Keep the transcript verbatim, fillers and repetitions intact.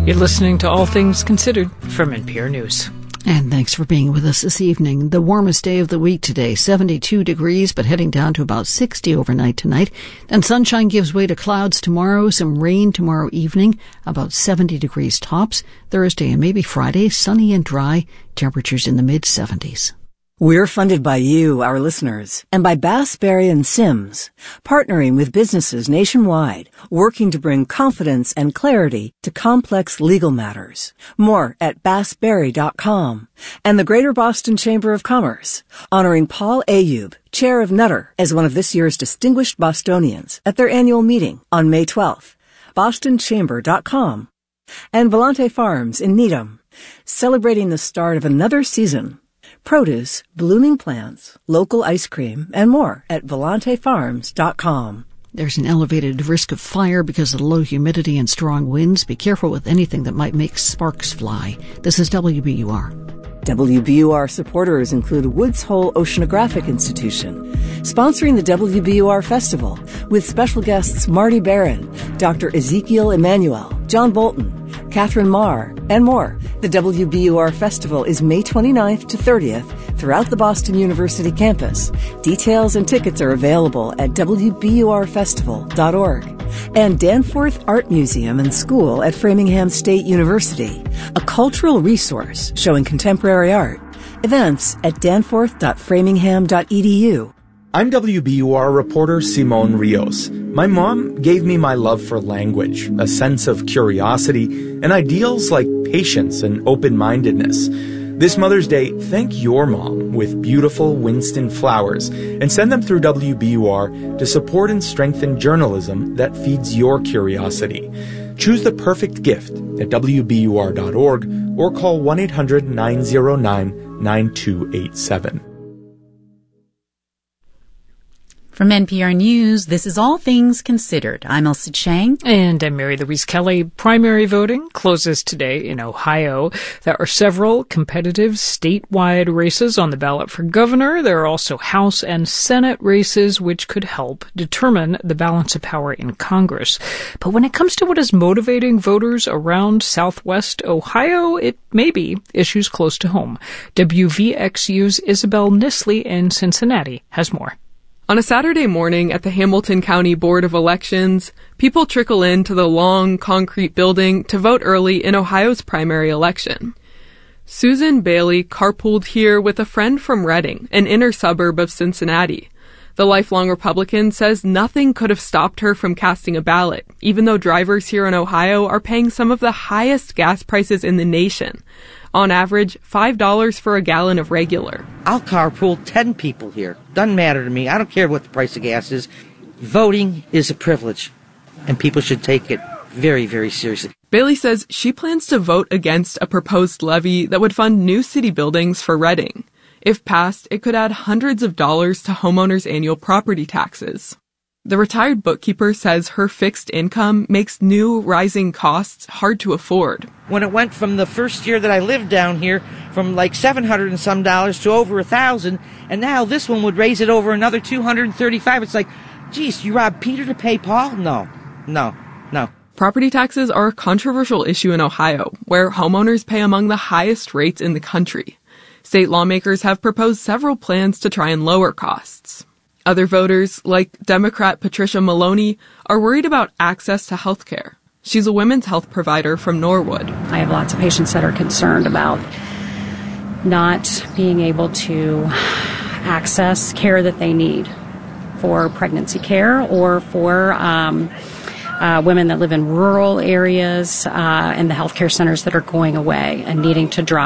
You're listening to All Things Considered from N P R News. And thanks for being with us this evening. The warmest day of the week today, seventy-two degrees, but heading down to about sixty overnight tonight. Then sunshine gives way to clouds tomorrow, some rain tomorrow evening, about seventy degrees tops. Thursday and maybe Friday, sunny and dry, temperatures in the mid-seventies. We're funded by you, our listeners, and by Bass, Berry and Sims, partnering with businesses nationwide, working to bring confidence and clarity to complex legal matters. More at bass berry dot com. And the Greater Boston Chamber of Commerce, honoring Paul Ayub, chair of Nutter, as one of this year's distinguished Bostonians at their annual meeting on May twelfth. boston chamber dot com. And Volante Farms in Needham, celebrating the start of another season. Produce, blooming plants, local ice cream, and more at volante farms dot com. There's an elevated risk of fire because of the low humidity and strong winds. Be careful with anything that might make sparks fly. This is W B U R. W B U R supporters include Woods Hole Oceanographic Institution, sponsoring the W B U R Festival with special guests Marty Barron, Doctor Ezekiel Emanuel, John Bolton, Catherine Marr, and more. The W B U R Festival is May twenty-ninth to thirtieth throughout the Boston University campus. Details and tickets are available at w b u r festival dot org. And Danforth Art Museum and School at Framingham State University, a cultural resource showing contemporary art. Events at danforth dot framingham dot e d u. I'm W B U R reporter Simone Rios. My mom gave me my love for language, a sense of curiosity, and ideals like patience and open-mindedness. This Mother's Day, thank your mom with beautiful Winston flowers and send them through W B U R to support and strengthen journalism that feeds your curiosity. Choose the perfect gift at w b u r dot org or call one eight hundred nine oh nine nine two eight seven. From N P R News, this is All Things Considered. I'm Elsa Chang. And I'm Mary Louise Kelly. Primary voting closes today in Ohio. There are several competitive statewide races on the ballot for governor. There are also House and Senate races which could help determine the balance of power in Congress. But when it comes to what is motivating voters around Southwest Ohio, it may be issues close to home. W V X U's Isabel Nisley in Cincinnati has more. On a Saturday morning at the Hamilton County Board of Elections, people trickle into the long, concrete building to vote early in Ohio's primary election. Susan Bailey carpooled here with a friend from Reading, an inner suburb of Cincinnati. The lifelong Republican says nothing could have stopped her from casting a ballot, even though drivers here in Ohio are paying some of the highest gas prices in the nation. On average, five dollars for a gallon of regular. I'll carpool ten people here. Doesn't matter to me. I don't care what the price of gas is. Voting is a privilege, and people should take it very, very seriously. Bailey says she plans to vote against a proposed levy that would fund new city buildings for Reading. If passed, it could add hundreds of dollars to homeowners' annual property taxes. The retired bookkeeper says her fixed income makes new rising costs hard to afford. When it went from the first year that I lived down here from like seven hundred and some dollars to over a thousand, and now this one would raise it over another two hundred thirty-five. It's like, geez, you robbed Peter to pay Paul? No, no, no. Property taxes are a controversial issue in Ohio, where homeowners pay among the highest rates in the country. State lawmakers have proposed several plans to try and lower costs. Other voters, like Democrat Patricia Maloney, are worried about access to health care. She's a women's health provider from Norwood. I have lots of patients that are concerned about not being able to access care that they need for pregnancy care or for um, uh, women that live in rural areas uh, and the healthcare centers that are going away and needing to drive.